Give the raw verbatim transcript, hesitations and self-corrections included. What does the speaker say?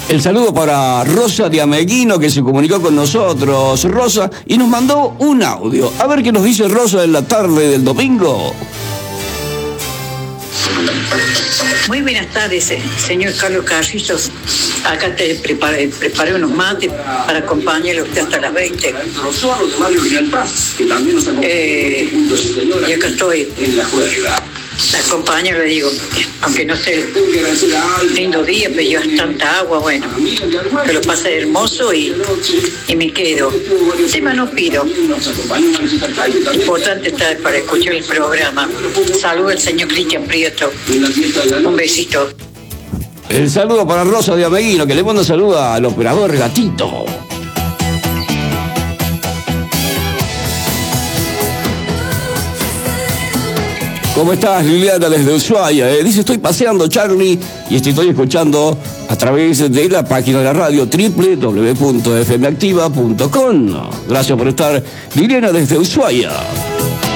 El saludo para Rosa de Ameguino, que se comunicó con nosotros, Rosa, y nos mandó un audio. A ver qué nos dice Rosa en la tarde del domingo. Muy buenas tardes, señor Carlos Carrillos. Acá te preparé, preparé unos mates para acompañarlo usted hasta las veinte. Eh, y acá estoy. Acompaño, le digo, aunque no sé, lindo día, pero llevas tanta agua, bueno, que lo pase hermoso y, y me quedo. Tema no pido. Importante estar para escuchar el programa. Saludos al señor Cristian Prieto. Un besito. El saludo para Rosa de Ameguino, que le manda saludo al operador Gatito. ¿Cómo estás, Liliana, desde Ushuaia? Eh? Dice, estoy paseando, Charlie, y te estoy escuchando a través de la página de la radio doble u doble u doble u punto f m activa punto com. Gracias por estar, Liliana, desde Ushuaia.